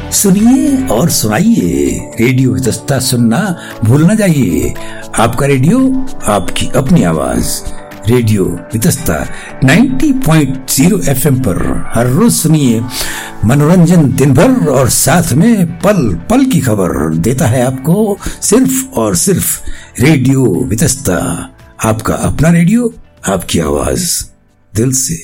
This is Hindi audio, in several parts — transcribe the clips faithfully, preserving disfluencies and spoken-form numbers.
सुनिए और सुनाइए, रेडियो वितस्ता सुनना भूल न जाइए। आपका रेडियो, आपकी अपनी आवाज। रेडियो वितस्ता नब्बे पॉइंट शून्य एफएम पर हर रोज सुनिए मनोरंजन दिन भर, और साथ में पल पल की खबर देता है आपको सिर्फ और सिर्फ रेडियो वितस्ता। आपका अपना रेडियो, आपकी आवाज, दिल से।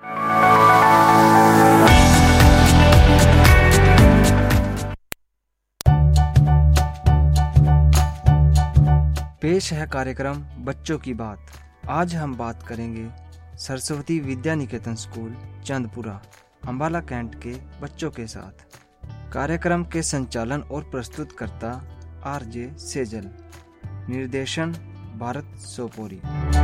पेश है कार्यक्रम बच्चों की बात। आज हम बात करेंगे सरस्वती विद्या निकेतन स्कूल चंदपुरा अंबाला कैंट के बच्चों के साथ। कार्यक्रम के संचालन और प्रस्तुतकर्ता आरजे सेजल, निर्देशन भारत सोपोरी।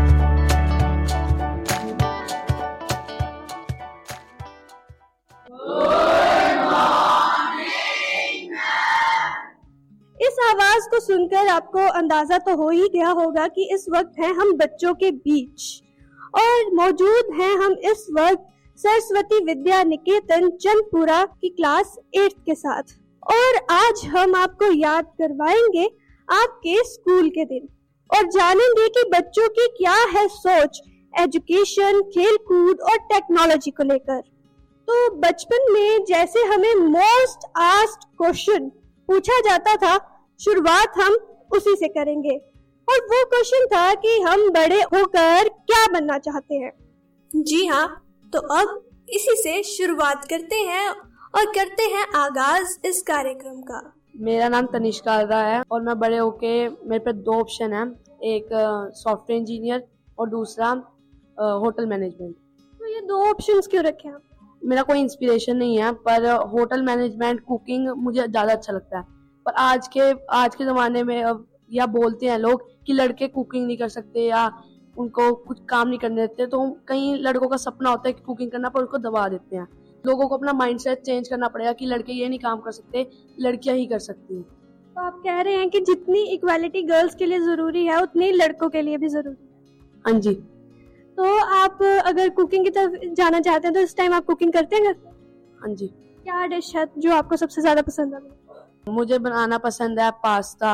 इस आवाज को सुनकर आपको अंदाजा तो हो ही गया होगा कि इस वक्त हैं हम बच्चों के बीच, और मौजूद हैं हम इस वक्त सरस्वती विद्या निकेतन चंदपुरा की क्लास एट्थ के साथ। और आज हम आपको याद करवाएंगे आपके स्कूल के दिन और जानेंगे कि बच्चों की क्या है सोच एजुकेशन, खेल कूद और टेक्नोलॉजी को लेकर। तो बचपन में जैसे हमें मोस्ट आस्क्ड क्वेश्चन पूछा जाता था, शुरुआत हम उसी से करेंगे। और वो क्वेश्चन था कि हम बड़े होकर क्या बनना चाहते हैं। जी हाँ, तो अब इसी से शुरुआत करते हैं और करते हैं आगाज इस कार्यक्रम का। मेरा नाम तनिष्का आर्द्रा है और मैं बड़े होके, मेरे पे दो ऑप्शन है, एक सॉफ्टवेयर इंजीनियर और दूसरा होटल मैनेजमेंट। तो ये दो ऑप्शंस क्यों रखे आप? मेरा कोई इंस्पिरेशन नहीं है, पर होटल मैनेजमेंट, कुकिंग मुझे ज्यादा अच्छा लगता है। पर आज के आज के जमाने में अब या बोलते हैं लोग कि लड़के कुकिंग नहीं कर सकते या उनको कुछ काम नहीं करने देते, तो कई लड़कों का सपना होता है कि कुकिंग करना, पर उसको दबा देते हैं। लोगों को अपना माइंडसेट चेंज करना पड़ेगा कि लड़के ये नहीं काम कर सकते, लड़कियां ही कर सकती हैं। तो आप कह रहे हैं कि जितनी इक्वालिटी गर्ल्स के लिए जरूरी है उतनी लड़कों के लिए भी जरूरी है। हाँ जी। तो आप अगर कुकिंग की तरफ जाना चाहते हैं तो इस टाइम आप कुकिंग करते हैं? हाँ जी। क्या डिश है जो आपको सबसे ज्यादा पसंद है? मुझे बनाना पसंद है पास्ता,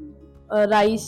राइस,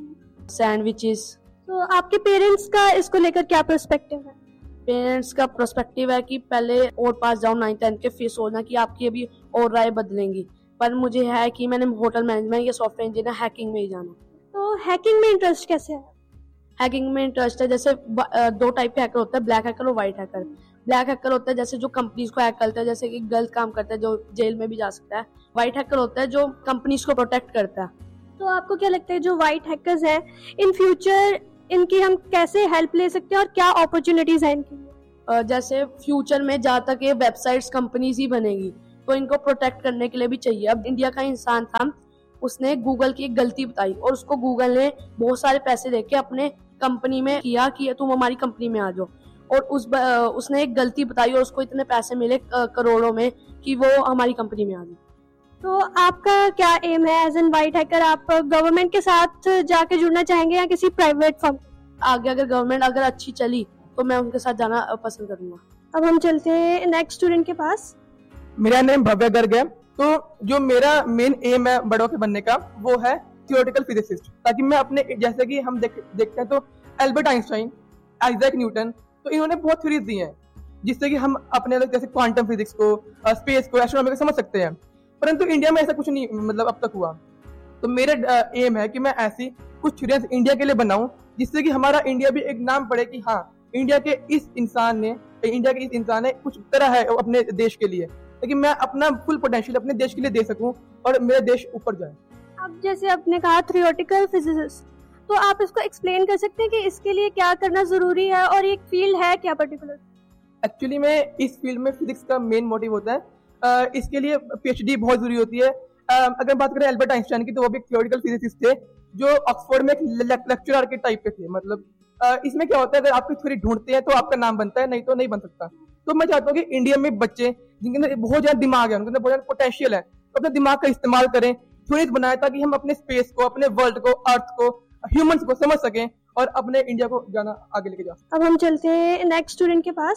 सैंडविचेस। तो आपके पेरेंट्स का इसको लेकर क्या पर्सपेक्टिव है? पेरेंट्स का पर्सपेक्टिव है कि पहले और पास जाओ नाइन्थ टेंथ के, फिर सोचना कि आपकी अभी और राय बदलेंगी। पर मुझे है कि मैंने होटल मैनेजमेंट या सॉफ्टवेयर इंजीनियर, हैकिंग में ही जाना। तो हैकिंग में इंटरेस्ट कैसे है? हैकिंग में इंटरेस्ट है, जैसे दो टाइप के हैकर होते हैं, ब्लैक हैकर और व्हाइट हैकर। ब्लैक हैकर होता है जैसे जो कंपनीज को हैक करता है, जैसे कि गलत काम करता है, जो जेल में भी जा सकता है। व्हाइट हैकर होता है जो कंपनीज को प्रोटेक्ट करता है। तो आपको क्या लगता है जो व्हाइट हैकर्स हैं, इन फ्यूचर इनकी हम कैसे हेल्प ले सकते हैं और क्या अपॉर्चुनिटीज हैं इनकी? जैसे फ्यूचर में जहाँ तक ये वेबसाइट्स कंपनीज ही बनेगी तो इनको प्रोटेक्ट करने के लिए भी चाहिए। अब इंडिया का इंसान था, उसने गूगल की एक गलती बताई और उसको गूगल ने बहुत सारे पैसे देके अपने कंपनी में किया कि तुम हमारी कंपनी में आ जाओ, और उस उसने एक गलती बताई और उसको इतने पैसे मिले करोड़ों में कि वो हमारी कंपनी में आ गई। तो आपका क्या एम है एज एन व्हाइट हैकर? आप गवर्नमेंट के साथ जाके जुड़ना चाहेंगे या किसी प्राइवेट फर्म? आगे अगर गवर्नमेंट अगर अच्छी चली तो मैं उनके साथ जाना पसंद करूंगा। अब हम चलते हैं नेक्स्ट स्टूडेंट के पास। मेरा नाम भव्य गर्ग है। तो जो मेरा मेन एम है बड़ों के बनने का, वो है थियोरेटिकल फिजिसिस्ट, ताकि मैं अपने, जैसे कि हम देख, देखते हैं तो एल्बर्ट आइंस्टाइन, आइजैक न्यूटन, तो इन्होंने बहुत थ्योरीज दी हैं जिससे कि हम अपने जैसे क्वांटम फिजिक्स को, स्पेस को, एस्ट्रोनॉमी को समझ सकते हैं। परंतु इंडिया में ऐसा कुछ नहीं मतलब अब तक हुआ। तो मेरा एम है कि मैं ऐसी कुछ थ्योरीज इंडिया के लिए बनाऊं जिससे कि हमारा इंडिया भी एक नाम पड़े कि हाँ, इंडिया के इस इंसान ने इंडिया के इस इंसान ने कुछ तरह है अपने देश के लिए, ताकि मैं अपना फुल पोटेंशियल अपने देश के लिए दे सकूं और मेरा देश ऊपर जाए। अब जैसे आपने कहा थियोरेटिकल फिजिसिस्ट, तो आप इसको एक्सप्लेन कर सकते हैं कि इसके लिए क्या करना जरूरी है और ये फील्ड है क्या पर्टिकुलर? एक्चुअली में इस फील्ड में फिजिक्स का मेन मोटिव होता है। आ, इसके लिए पीएचडी बहुत जरूरी होती है। आ, अगर बात करें एल्बर्ट आइंस्टाइन की, तो वो भी थियोरेटिकल फिजिसिस्ट थे जो ऑक्सफोर्ड में एक लेक्चरर के टाइप के थे। मतलब आ, इसमें क्या होता है, अगर आपकी थ्योरी ढूंढते हैं तो आपका नाम बनता है, नहीं तो नहीं बन सकता। तो मैं चाहता हूँ कि इंडिया में बच्चे जिनके अंदर बहुत ज्यादा दिमाग है, उनके अंदर बहुत ज्यादा पोटेंशियल है, तो अपने दिमाग का इस्तेमाल करें, थ्योरीज बनाए, ताकि हम अपने स्पेस को, अपने वर्ल्ड को, अर्थ को, ह्यूमंस को समझ सकें और अपने इंडिया को जाना आगे लेके जा सकें। अब हम चलते हैं नेक्स्ट स्टूडेंट के पास।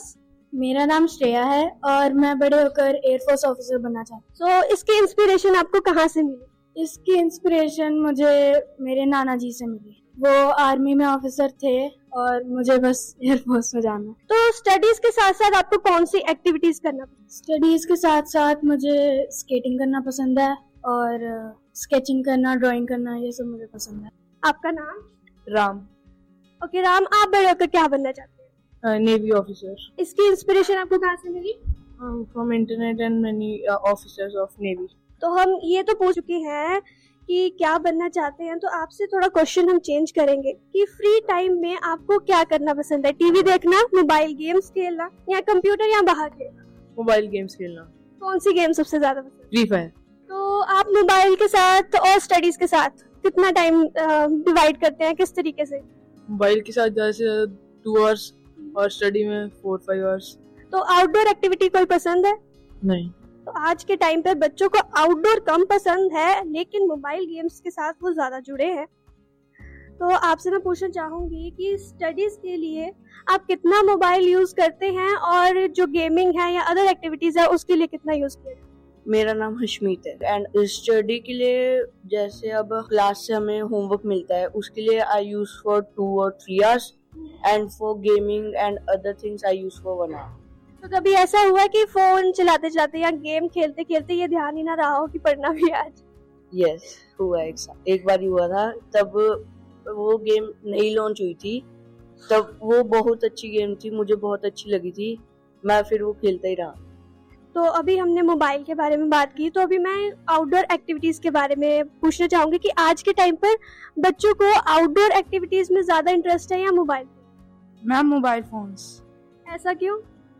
मेरा नाम श्रेया है और मैं बड़े होकर एयरफोर्स ऑफिसर बनना चाहती हूँ। तो इसकी इंस्पिरेशन आपको कहाँ से मिली? इसकी इंस्पिरेशन मुझे मेरे नाना जी से मिली। वो आर्मी में ऑफिसर थे और मुझे बस एयरफोर्स में जाना। तो स्टडीज के साथ साथ आपको कौन सी एक्टिविटीज करना पसंद? स्टडीज के साथ साथ मुझे स्केटिंग करना पसंद है और स्केचिंग करना, ड्राइंग करना, ये सब मुझे पसंद है। आपका नाम? राम। ओके राम, आप बड़े होकर क्या बनना चाहते हैं? Navy officer. इसकी इंस्पिरेशन आपको कहाँ से मिली? From internet and many officers of navy. तो हम ये तो पूछ चुके हैं कि क्या बनना चाहते हैं, तो आपसे थोड़ा क्वेश्चन हम चेंज करेंगे कि फ्री टाइम में आपको क्या करना पसंद है? टीवी देखना, मोबाइल गेम्स खेलना, या कंप्यूटर, या बाहर खेलना? मोबाइल गेम्स खेलना। कौन सी गेम सबसे ज्यादा पसंद? Free fire. तो आप मोबाइल के साथ और स्टडीज के साथ कितना टाइम डिवाइड करते हैं, किस तरीके से? मोबाइल के साथ ज्यादा से ज्यादा टू आवर्स और स्टडी में फोर फाइव आवर्स। तो आउटडोर एक्टिविटी कोई पसंद है? नहीं। तो आज के टाइम पे बच्चों को आउटडोर कम पसंद है, लेकिन मोबाइल गेम्स के साथ वो ज्यादा जुड़े हैं। तो आपसे मैं पूछना चाहूंगी कि स्टडीज के लिए आप कितना मोबाइल यूज करते हैं और जो गेमिंग है या अदर एक्टिविटीज है उसके लिए कितना यूज किया? मेरा नाम हशमीत है एंड स्टडी के लिए जैसे अब क्लास से हमें होमवर्क मिलता है उसके लिए आई यूज फॉर टू और three hours and for gaming and other things I use for one hour. तो कभी ऐसा हुआ कि फोन चलाते चलाते या गेम खेलते खेलते ये ध्यान ही ना रहा हो कि पढ़ना भी है आज? यस yes, हुआ एक साथ एक बार हुआ था। तब वो गेम नई लॉन्च हुई थी, तब वो बहुत अच्छी गेम थी, मुझे बहुत अच्छी लगी थी, मैं फिर वो खेलता ही रहा। तो अभी हमने मोबाइल के बारे में बात की, तो अभी मैं आउटडोर एक्टिविटीज के बारे में पूछना चाहूंगी कि आज के टाइम पर बच्चों को आउटडोर एक्टिविटीज में ज्यादा इंटरेस्ट है या मोबाइल? Ma'am mobile phones. ऐसा क्यों?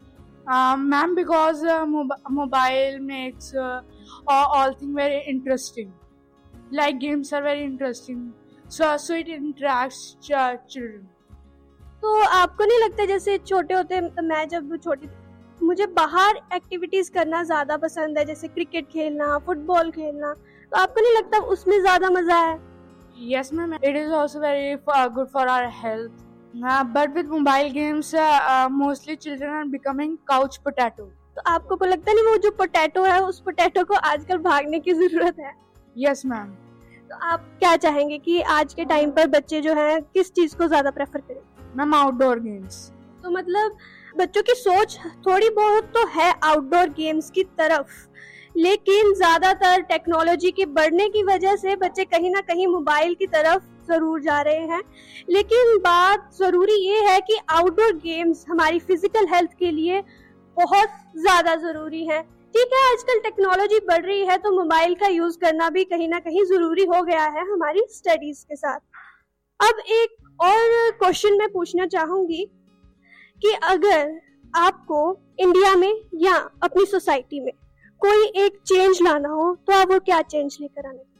Ma'am because mobile makes all thing very interesting, like games are very interesting, so so it interacts children. तो आपको नहीं लगता जैसे छोटे होते, मैं जब छोटी मुझे बाहर एक्टिविटीज करना ज्यादा पसंद है, जैसे क्रिकेट खेलना, फुटबॉल खेलना, तो आपको नहीं लगता उसमें ज्यादा मजा है? Yes ma'am, it is also very good for our health, but with mobile games mostly children are becoming couch potato. तो आपको को लगता नहीं वो जो पोटैटो है उस पोटैटो को आजकल भागने की जरूरत है? Yes ma'am. तो आप क्या चाहेंगे कि आज के टाइम पर बच्चे जो हैं किस चीज को ज्यादा प्रेफर करें? Ma'am outdoor games. तो मतलब बच्चों की सोच थोड़ी बहुत तो है आउटडोर गेम्स की तरफ, लेकिन ज्यादातर टेक्नोलॉजी के बढ़ने की वजह से बच्चे कहीं ना कहीं मोबाइल की तरफ जरूर जा रहे हैं। लेकिन बात जरूरी ये है कि आउटडोर गेम्स हमारी फिजिकल हेल्थ के लिए बहुत ज्यादा जरूरी है। ठीक है, आजकल टेक्नोलॉजी बढ़ रही है तो मोबाइल का यूज करना भी कहीं ना कहीं जरूरी हो गया है हमारी स्टडीज के साथ। अब एक और क्वेश्चन मैं पूछना चाहूंगी कि अगर आपको इंडिया में या अपनी सोसाइटी में कोई एक चेंज लाना हो तो आप वो क्या चेंज लेकर आने?